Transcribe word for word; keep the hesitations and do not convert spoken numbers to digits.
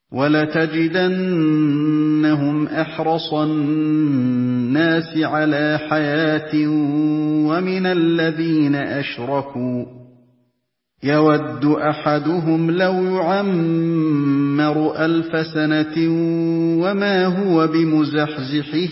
وَلَتَجِدَنَّهُمْ أَحْرَصَ النَّاسِ عَلَىٰ حَيَاةٍ وَمِنَ الَّذِينَ أَشْرَكُوا ۚ يَوَدُّ أَحَدُهُمْ لَوْ يُعَمَّرُ أَلْفَ سَنَةٍ وَمَا هُوَ بِمُزَحْزِحِهِ